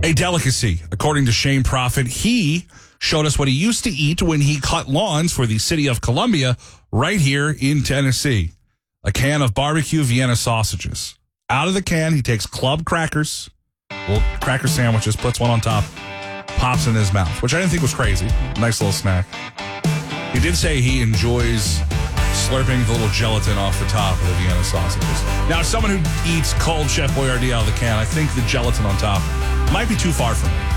A delicacy, according to Shane Prophet. He showed us what he used to eat when he cut lawns for the city of Columbia right here in Tennessee. A can of barbecue Vienna sausages. Out of the can, he takes club crackers, little cracker sandwiches, puts one on top, pops in his mouth, which I didn't think was crazy. Nice little snack. He did say he enjoys slurping the little gelatin off the top of the Vienna sausages. Now, as someone who eats cold Chef Boyardee out of the can, I think the gelatin on top might be too far for me.